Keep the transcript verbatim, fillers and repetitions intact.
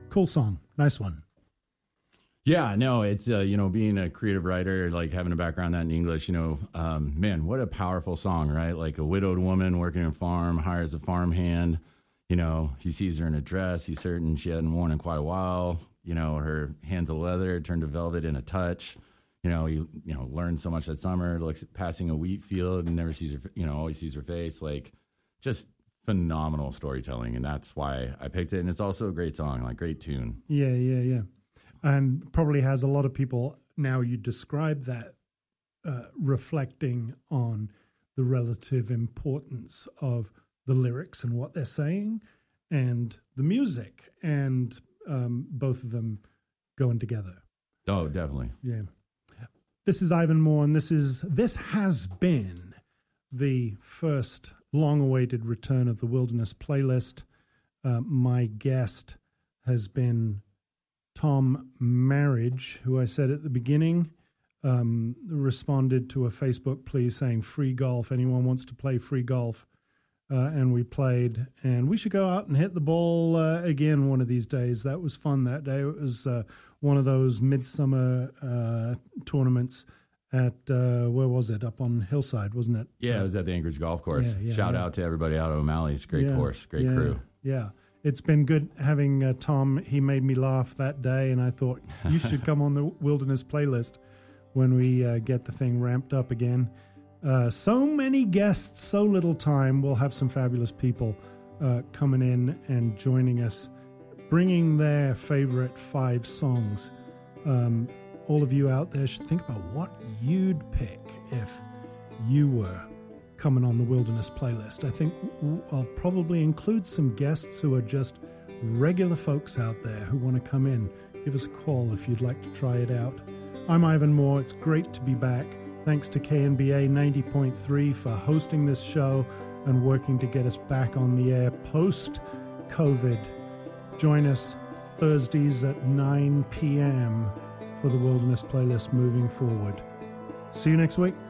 Cool song. Nice one. Yeah, no, it's, uh, you know, being a creative writer, like having a background that in English, you know, um, man, what a powerful song, right? Like a widowed woman working in a farm, hires a farmhand, you know, he sees her in a dress, he's certain she hadn't worn in quite a while, you know, her hands of leather turned to velvet in a touch, you know, he, you know, learns so much that summer, looks passing a wheat field and never sees her, you know, always sees her face, like just phenomenal storytelling. And that's why I picked it. And it's also a great song, like great tune. Yeah, yeah, yeah. And probably has a lot of people, now you describe that, uh, reflecting on the relative importance of the lyrics and what they're saying and the music, and um, both of them going together. Oh, definitely. Yeah. This is Ivan Moore, and this is this has been the first long-awaited return of the Wilderness Playlist. Uh, my guest has been Tom Marriage, who I said at the beginning, um, responded to a Facebook plea saying free golf. Anyone wants to play free golf? Uh, and we played. And we should go out and hit the ball uh, again one of these days. That was fun that day. It was uh, one of those midsummer uh, tournaments at, uh, where was it? Up on Hillside, wasn't it? Yeah, it was at the Anchorage Golf Course. Yeah, yeah, Shout yeah. out to everybody out of O'Malley's. Great Yeah, course, great yeah, crew. Yeah. It's been good having uh, Tom. He made me laugh that day, and I thought you should come on the Wilderness Playlist when we uh, get the thing ramped up again. Uh, so many guests, so little time. We'll have some fabulous people uh, coming in and joining us, bringing their favorite five songs. Um, all of you out there should think about what you'd pick if you were coming on the Wilderness Playlist. I think I'll probably include some guests who are just regular folks out there who want to come in. Give us a call if you'd like to try it out. I'm Ivan Moore. It's great to be back. Thanks to K N B A ninety point three for hosting this show and working to get us back on the air post-COVID. Join us Thursdays at nine p.m. for the Wilderness Playlist moving forward. See you next week.